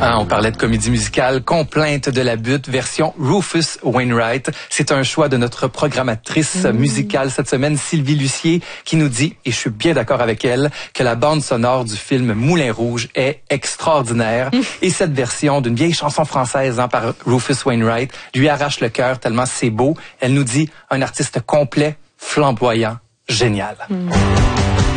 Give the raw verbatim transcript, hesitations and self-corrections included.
Ah, on parlait de comédie musicale, Complainte de la butte, version Rufus Wainwright. C'est un choix de notre programmatrice mmh. musicale cette semaine, Sylvie Lucier, qui nous dit, et je suis bien d'accord avec elle, que la bande sonore du film Moulin Rouge est extraordinaire. Mmh. Et cette version d'une vieille chanson française hein, par Rufus Wainwright lui arrache le cœur tellement c'est beau. Elle nous dit, un artiste complet, flamboyant, génial. Mmh.